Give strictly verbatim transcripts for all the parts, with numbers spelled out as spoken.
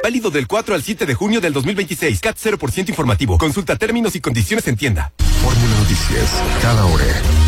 Válido del cuatro al siete de junio del dos mil veintiséis. C A T cero por ciento informativo. Consulta términos y condiciones en tienda. Fórmula Noticias, cada hora.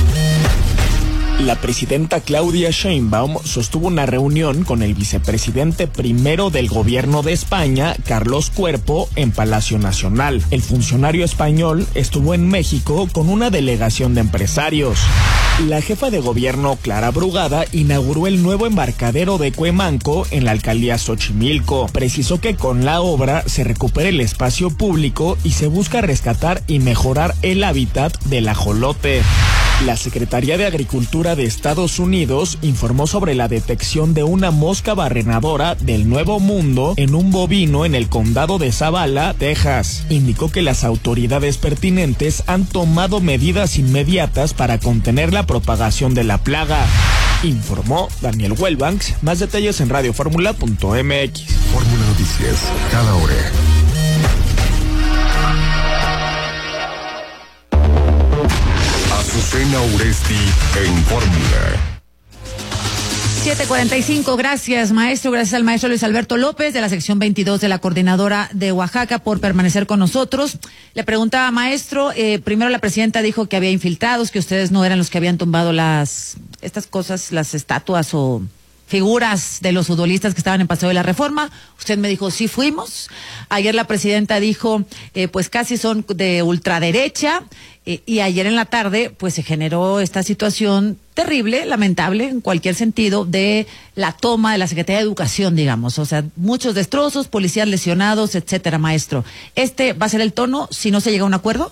La presidenta Claudia Sheinbaum sostuvo una reunión con el vicepresidente primero del gobierno de España, Carlos Cuerpo, en Palacio Nacional. El funcionario español estuvo en México con una delegación de empresarios. La jefa de gobierno, Clara Brugada, inauguró el nuevo embarcadero de Cuemanco en la alcaldía Xochimilco. Precisó que con la obra se recupera el espacio público y se busca rescatar y mejorar el hábitat del ajolote. La Secretaría de Agricultura de Estados Unidos informó sobre la detección de una mosca barrenadora del Nuevo Mundo en un bovino en el condado de Zavala, Texas. Indicó que las autoridades pertinentes han tomado medidas inmediatas para contener la propagación de la plaga. Informó Daniel Wellbanks. Más detalles en radio fórmula punto m x. Fórmula Noticias, cada hora. Azucena Uresti en Fórmula. siete cuarenta y cinco, gracias maestro, gracias al maestro Luis Alberto López de la sección veintidós de la Coordinadora de Oaxaca por permanecer con nosotros. Le preguntaba, maestro, eh, primero la presidenta dijo que había infiltrados, que ustedes no eran los que habían tumbado las, estas cosas, las estatuas o figuras de los futbolistas que estaban en Paseo de la Reforma. Usted me dijo, sí fuimos. Ayer la presidenta dijo, eh, pues casi son de ultraderecha. Eh, y ayer en la tarde, pues se generó esta situación terrible, lamentable, en cualquier sentido, de la toma de la Secretaría de Educación, digamos. O sea, muchos destrozos, policías lesionados, etcétera, maestro. ¿Este va a ser el tono si no se llega a un acuerdo?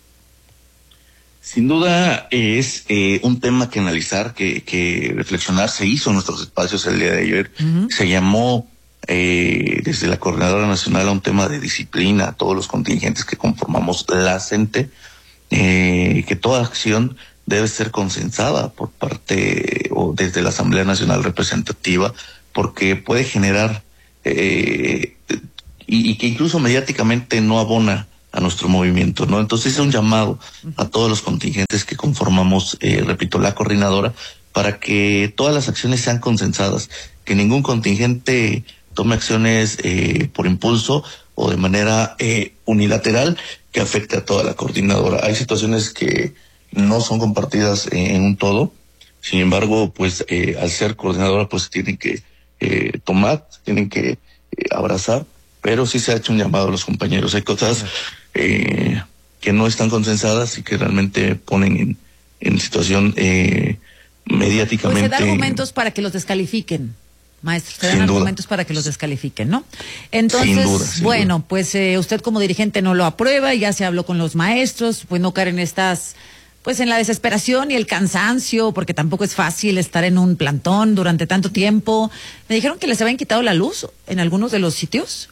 Sin duda es eh, un tema que analizar, que, que reflexionar. Se hizo en nuestros espacios el día de ayer. Uh-huh. Se llamó eh, desde la Coordinadora Nacional a un tema de disciplina a todos los contingentes que conformamos la CENTE, eh, que toda acción debe ser consensada por parte o desde la Asamblea Nacional Representativa, porque puede generar eh, y, y que incluso mediáticamente no abona a nuestro movimiento, ¿no? Entonces es un llamado a todos los contingentes que conformamos, eh, repito, la coordinadora, para que todas las acciones sean consensadas, que ningún contingente tome acciones eh, por impulso o de manera eh, unilateral que afecte a toda la coordinadora. Hay situaciones que no son compartidas eh, en un todo, sin embargo, pues eh, al ser coordinadora, pues tienen que eh, tomar, tienen que eh, abrazar, pero sí se ha hecho un llamado a los compañeros. Hay cosas eh, que no están consensadas y que realmente ponen en, en situación eh, mediáticamente. Pues se dan argumentos para que los descalifiquen, maestro. Se dan argumentos para que los descalifiquen, ¿no? Entonces, sin duda, sin bueno, duda. pues eh, usted como dirigente no lo aprueba, y ya se habló con los maestros, pues no caer en estas, pues en la desesperación y el cansancio, porque tampoco es fácil estar en un plantón durante tanto tiempo. Me dijeron que les habían quitado la luz en algunos de los sitios.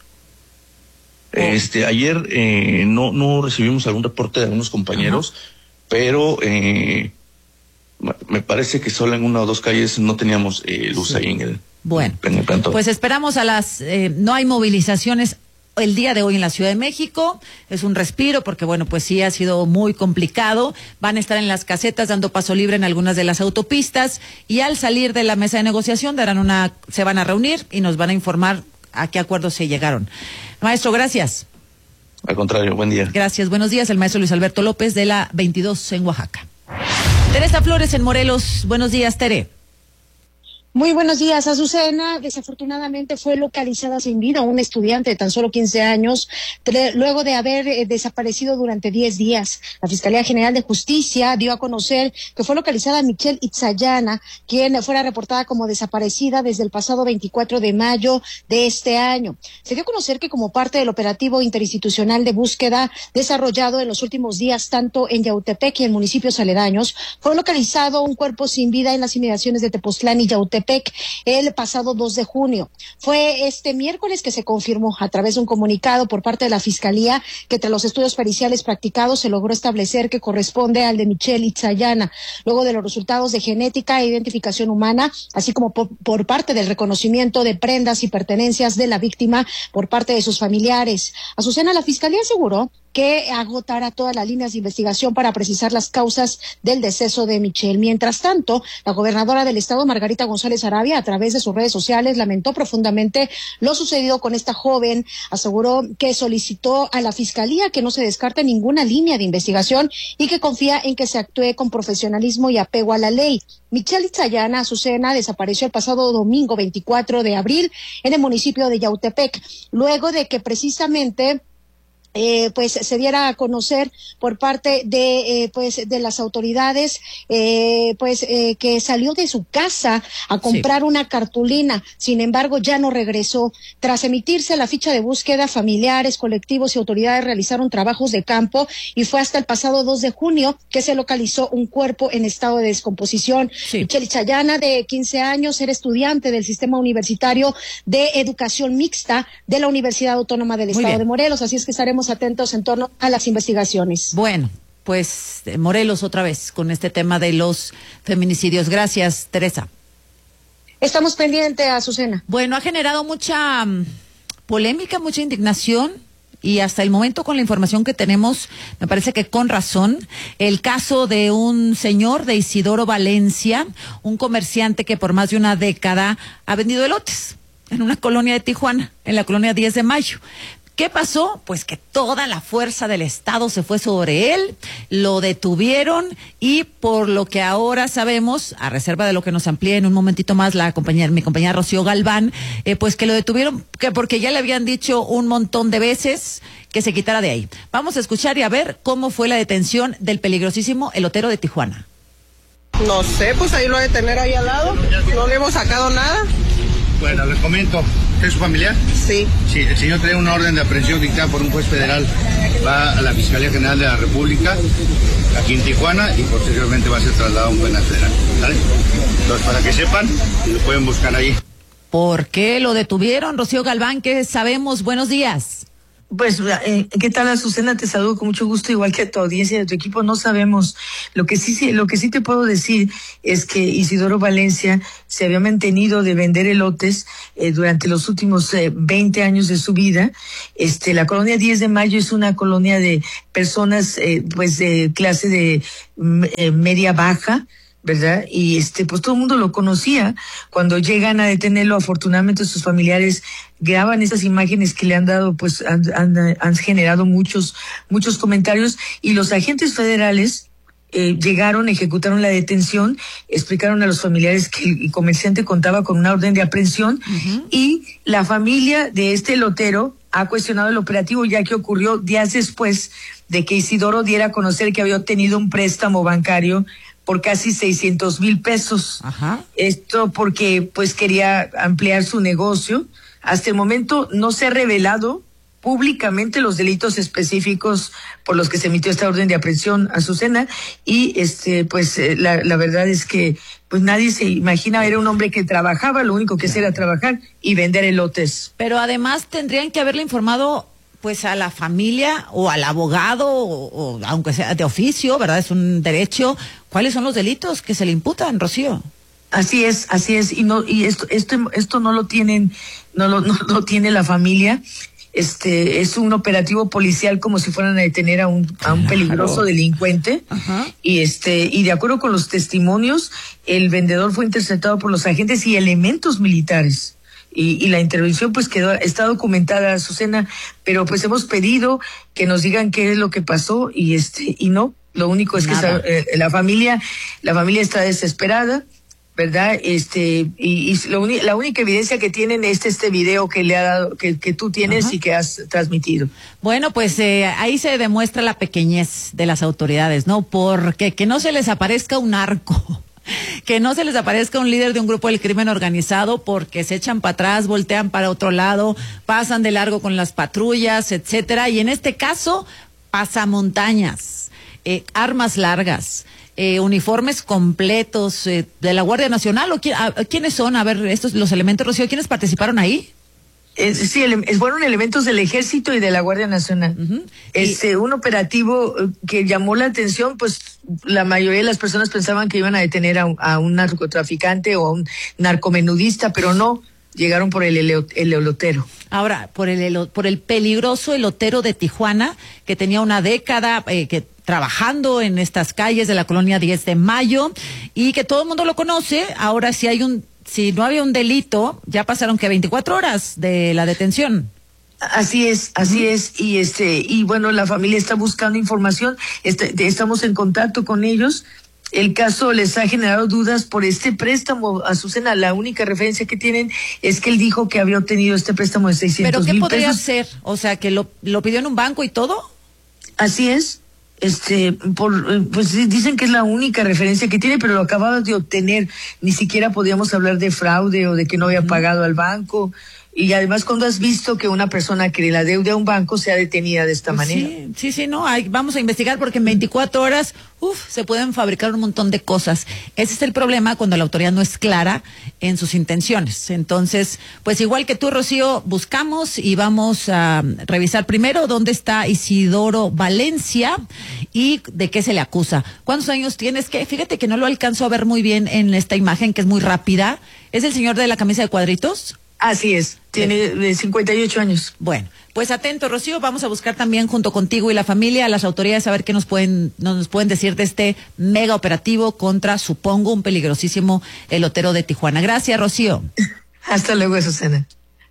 Este, ayer eh, no no recibimos algún reporte de algunos compañeros, uh-huh. pero eh, me parece que solo en una o dos calles no teníamos eh, luz sí. ahí en el, bueno, en el plantón. Pues esperamos a las, eh, no hay movilizaciones el día de hoy en la Ciudad de México, es un respiro porque bueno, pues sí ha sido muy complicado. Van a estar en las casetas dando paso libre en algunas de las autopistas, y al salir de la mesa de negociación darán una, se van a reunir y nos van a informar a qué acuerdos se llegaron. Maestro, gracias. Al contrario, buen día. Gracias, buenos días. El maestro Luis Alberto López de la veintidós en Oaxaca. Teresa Flores en Morelos. Buenos días, Tere. Muy buenos días, Azucena. Desafortunadamente fue localizada sin vida un estudiante de tan solo quince años, tre- luego de haber eh, desaparecido durante diez días. La Fiscalía General de Justicia dio a conocer que fue localizada Michelle Itzayana, quien fuera reportada como desaparecida desde el pasado veinticuatro de mayo de este año. Se dio a conocer que como parte del operativo interinstitucional de búsqueda desarrollado en los últimos días, tanto en Yautepec y en municipios aledaños, fue localizado un cuerpo sin vida en las inmediaciones de Tepoztlán y Yautepec el pasado dos de junio. Fue este miércoles que se confirmó a través de un comunicado por parte de la Fiscalía que tras los estudios periciales practicados se logró establecer que corresponde al de Michelle Itzayana, luego de los resultados de genética e identificación humana, así como por, por parte del reconocimiento de prendas y pertenencias de la víctima por parte de sus familiares. Azucena, la Fiscalía aseguró que agotara todas las líneas de investigación para precisar las causas del deceso de Michelle. Mientras tanto, la gobernadora del estado, Margarita González Arabia, a través de sus redes sociales, lamentó profundamente lo sucedido con esta joven. Aseguró que solicitó a la fiscalía que no se descarte ninguna línea de investigación y que confía en que se actúe con profesionalismo y apego a la ley. Michelle Itzayana Azucena desapareció el pasado domingo veinticuatro de abril en el municipio de Yautepec, luego de que precisamente Eh, pues se diera a conocer por parte de eh, pues de las autoridades eh, pues eh, que salió de su casa a comprar sí. una cartulina. Sin embargo, ya no regresó. Tras emitirse la ficha de búsqueda, familiares, colectivos y autoridades realizaron trabajos de campo y fue hasta el pasado dos de junio que se localizó un cuerpo en estado de descomposición. Sí. Michelle Itzayana, de quince años, era estudiante del Sistema Universitario de Educación Mixta de la Universidad Autónoma del Estado de Morelos, así es que estaremos atentos en torno a las investigaciones. Bueno, pues Morelos otra vez con este tema de los feminicidios. Gracias, Teresa. Estamos pendientes, Azucena. Bueno, ha generado mucha um, polémica, mucha indignación y hasta el momento, con la información que tenemos, me parece que con razón, el caso de un señor de Isidoro Valencia, un comerciante que por más de una década ha vendido elotes en una colonia de Tijuana, en la colonia diez de mayo. ¿Qué pasó? Pues que toda la fuerza del Estado se fue sobre él, lo detuvieron y por lo que ahora sabemos, a reserva de lo que nos amplíe en un momentito más la compañera, mi compañera Rocío Galván, eh, pues que lo detuvieron que porque ya le habían dicho un montón de veces que se quitara de ahí. Vamos a escuchar y a ver cómo fue la detención del peligrosísimo elotero de Tijuana. No sé, pues ahí lo ha de tener ahí al lado, no le hemos sacado nada. Bueno, les comento, ¿es su familiar? Sí. Sí, el señor trae una orden de aprehensión dictada por un juez federal, va a la Fiscalía General de la República, aquí en Tijuana, y posteriormente va a ser trasladado a un penal federal, ¿vale? Entonces, para que sepan, lo pueden buscar ahí. ¿Por qué lo detuvieron, Rocío Galván? ¿Qué sabemos? Buenos días. Pues, eh, ¿qué tal, Azucena? Te saludo con mucho gusto, igual que a tu audiencia y a tu equipo. No sabemos. Lo que sí, lo que sí te puedo decir es que Isidoro Valencia se había mantenido de vender elotes eh, durante los últimos eh, veinte años de su vida. Este, la colonia diez de mayo es una colonia de personas, eh, pues, de clase de eh, media baja, ¿verdad? Y este, pues todo el mundo lo conocía. Cuando llegan a detenerlo, afortunadamente sus familiares graban esas imágenes que le han dado, pues han, han, han generado muchos, muchos comentarios, y los agentes federales eh, llegaron, ejecutaron la detención, explicaron a los familiares que el comerciante contaba con una orden de aprehensión, uh-huh. y la familia de este elotero ha cuestionado el operativo, ya que ocurrió días después de que Isidoro diera a conocer que había obtenido un préstamo bancario por casi seiscientos mil pesos. Ajá. Esto porque pues quería ampliar su negocio. Hasta el momento no se ha revelado públicamente los delitos específicos por los que se emitió esta orden de aprehensión, Azucena, y este pues eh, la, la verdad es que pues nadie se imagina, era un hombre que trabajaba, lo único que hacía era trabajar y vender elotes. Pero además tendrían que haberle informado pues a la familia o al abogado, o, o aunque sea de oficio, ¿verdad? Es un derecho. ¿Cuáles son los delitos que se le imputan, Rocío? Así es, así es, y no, y esto, esto, esto no lo tienen, no lo, no lo tiene la familia. Este, es un operativo policial como si fueran a detener a un, a un peligroso claro. delincuente. Ajá. Y este, y de acuerdo con los testimonios, el vendedor fue interceptado por los agentes y elementos militares. Y, y la intervención pues quedó, está documentada, Azucena, pero pues hemos pedido que nos digan qué es lo que pasó y este, y no, lo único es Nada. que esa, eh, la familia, la familia está desesperada, ¿verdad? Este, y, y lo uni, la única evidencia que tienen es este video que le ha dado, que, que tú tienes Ajá. y que has transmitido. Bueno, pues eh, ahí se demuestra la pequeñez de las autoridades, ¿no? Porque que no se les aparezca un narco, que no se les aparezca un líder de un grupo del crimen organizado, porque se echan para atrás, voltean para otro lado, pasan de largo con las patrullas, etcétera, y en este caso, pasamontañas, eh, armas largas, eh, uniformes completos eh, de la Guardia Nacional, o qui- a, ¿quiénes son? A ver, estos los elementos, Rocío, ¿quiénes participaron ahí? Eh, sí, ele- fueron elementos del Ejército y de la Guardia Nacional. Uh-huh. Este, y... un operativo que llamó la atención, pues la mayoría de las personas pensaban que iban a detener a un, a un narcotraficante o a un narcomenudista, pero no, llegaron por el, el, el elotero. Ahora, por el, por el peligroso elotero de Tijuana, que tenía una década eh, que trabajando en estas calles de la colonia diez de mayo, y que todo el mundo lo conoce. Ahora, si hay un, si no había un delito, ya pasaron que veinticuatro horas de la detención. Así es, así uh-huh. es, y este, y bueno, la familia está buscando información, este, estamos en contacto con ellos. El caso les ha generado dudas por este préstamo. Azucena, la única referencia que tienen es que él dijo que había obtenido este préstamo de seiscientos mil pesos. ¿Pero qué podría ser? O sea, que lo, lo pidió en un banco y todo. Así es. Este, por, pues dicen que es la única referencia que tiene, pero lo acababa de obtener. Ni siquiera podíamos hablar de fraude o de que no había pagado al banco. Y además, cuando has visto que una persona que le adeude a un banco sea detenida de esta pues manera. Sí, sí, sí, no, hay, vamos a investigar porque en veinticuatro horas, uff, se pueden fabricar un montón de cosas. Ese es el problema cuando la autoridad no es clara en sus intenciones. Entonces, pues igual que tú, Rocío, buscamos y vamos a revisar primero dónde está Isidoro Valencia y de qué se le acusa. ¿Cuántos años tienes? Que fíjate que no lo alcanzo a ver muy bien en esta imagen que es muy rápida. ¿Es el señor de la camisa de cuadritos? Así es, tiene de cincuenta y ocho años. Bueno, pues atento, Rocío, vamos a buscar también junto contigo y la familia a las autoridades a ver qué nos pueden, nos pueden decir de este mega operativo contra, supongo, un peligrosísimo elotero de Tijuana. Gracias, Rocío. Hasta luego, Susana.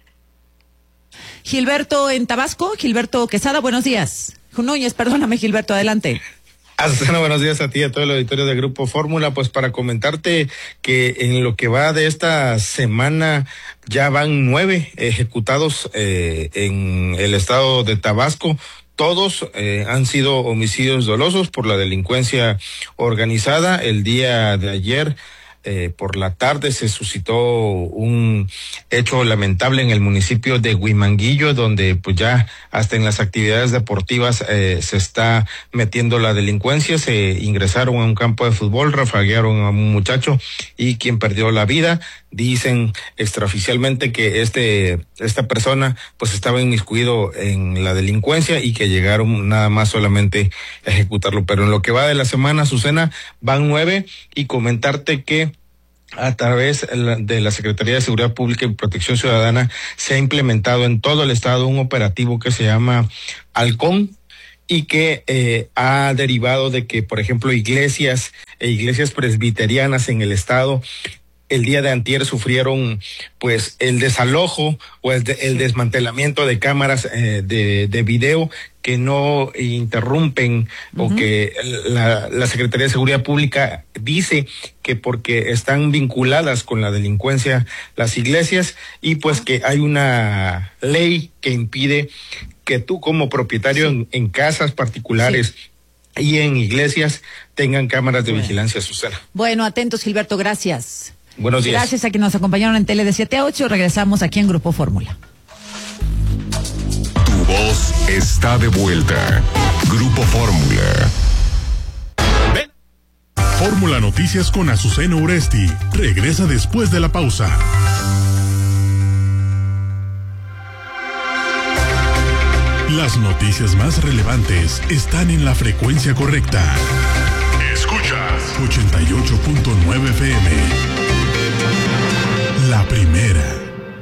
Gilberto en Tabasco, Gilberto Quesada, buenos días. Núñez, perdóname, Gilberto, adelante. Azucena, buenos días a ti y a todo el auditorio de Grupo Fórmula. Pues para comentarte que en lo que va de esta semana ya van nueve ejecutados eh, en el estado de Tabasco. Todos eh, han sido homicidios dolosos por la delincuencia organizada. El día de ayer, Eh, por la tarde, se suscitó un hecho lamentable en el municipio de Huimanguillo, donde pues ya hasta en las actividades deportivas eh, se está metiendo la delincuencia. Se ingresaron a un campo de fútbol, rafaguearon a un muchacho y quien perdió la vida. Dicen extraoficialmente que este esta persona pues estaba inmiscuido en la delincuencia y que llegaron nada más solamente a ejecutarlo. Pero en lo que va de la semana, Azucena, van nueve, y comentarte que a través de la Secretaría de Seguridad Pública y Protección Ciudadana se ha implementado en todo el estado un operativo que se llama Halcón, y que eh, ha derivado de que, por ejemplo, iglesias e iglesias presbiterianas en el estado el día de antier sufrieron pues el desalojo o el, de, el desmantelamiento de cámaras eh, de, de video que no interrumpen, uh-huh. o que la, la Secretaría de Seguridad Pública dice que porque están vinculadas con la delincuencia las iglesias, y pues que hay una ley que impide que tú como propietario sí. en, en casas particulares sí. y en iglesias tengan cámaras de bueno. vigilancia, Susana. Bueno, atentos, Gilberto, gracias. Buenos días. Gracias a quienes nos acompañaron en Tele de siete a ocho. Regresamos aquí en Grupo Fórmula. Tu voz está de vuelta. Grupo Fórmula. Fórmula Noticias con Azucena Uresti. Regresa después de la pausa. Las noticias más relevantes están en la frecuencia correcta. Escuchas ochenta y ocho punto nueve F M. La primera.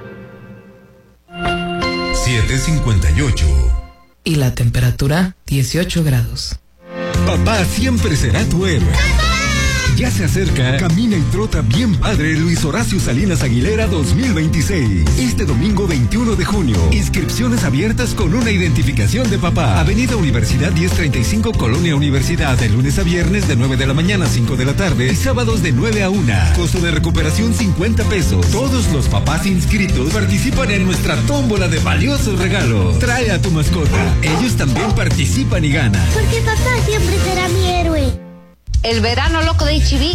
siete cincuenta y ocho. Y la temperatura, dieciocho grados. Papá siempre será tu héroe. Ya se acerca Camina y Trota Bien Padre Luis Horacio Salinas Aguilera dos mil veintiséis. Este domingo veintiuno de junio. Inscripciones abiertas con una identificación de papá. Avenida Universidad diez treinta y cinco, Colonia Universidad. De lunes a viernes de nueve de la mañana a cinco de la tarde. Y sábados de nueve a una. Costo de recuperación cincuenta pesos. Todos los papás inscritos participan en nuestra tómbola de valiosos regalos. Trae a tu mascota. Ellos también participan y ganan. Porque papá siempre será mi héroe. El verano loco de H E B